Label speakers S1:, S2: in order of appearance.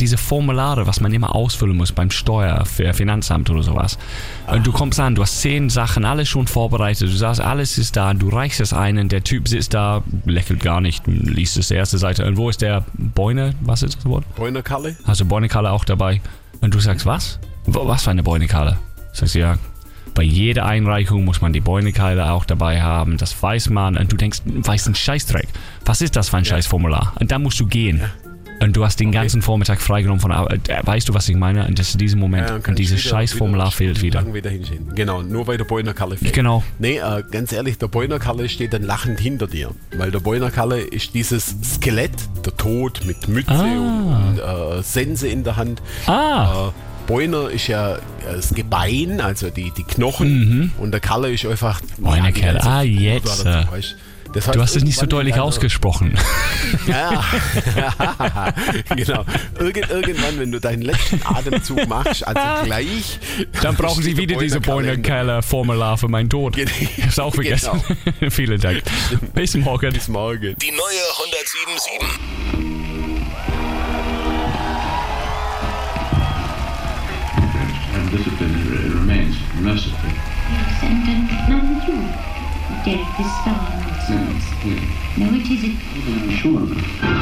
S1: diese Formulare, was man immer ausfüllen muss beim Steuer, für Finanzamt oder sowas. Und du kommst an, du hast 10 Sachen, alles schon vorbereitet, du sagst, alles ist da, du reichst es ein und der Typ sitzt da, lächelt gar nicht, liest es die erste Seite. Und wo ist der Beune, was ist das Wort?
S2: Beunerkalle?
S1: Also Beunekalle auch dabei. Und du sagst, was? Was für eine Beunekalle? Sagst du, ja, bei jeder Einreichung muss man die Beunekalle auch dabei haben, das weiß man. Und du denkst, weißt ein Scheißdreck. Was ist das für ein Scheißformular? Und dann musst du gehen. Ja. Und du hast den ganzen Vormittag freigenommen von Arbeit. Weißt du, was ich meine? Und das ist dieser Moment. Und dieses Scheißformular fehlt wieder.
S2: Genau, nur weil der Beunerkalle fehlt.
S1: Genau.
S2: Nee, ganz ehrlich, der Beunerkalle steht dann lachend hinter dir. Weil der Beunerkalle ist dieses Skelett, der Tod mit Mütze und Sense in der Hand. Beuner ist ja das Gebein, also die Knochen. Und der Kalle ist einfach...
S1: Beunerkalle, jetzt. Das heißt, du hast es nicht so deutlich ausgesprochen.
S2: Ja, genau. Irgendwann, wenn du deinen letzten Atemzug machst, also gleich...
S1: Dann brauchen sie wieder diese Beunerkalle-Formular für meinen Tod. Ich hab's auch vergessen. Genau. Vielen Dank. Bis morgen.
S2: Bis morgen.
S3: Die neue 107.7.
S4: And discipline remains merciful.
S5: Yes, and number 2. Death is far. No, it isn't.
S4: I'm sure.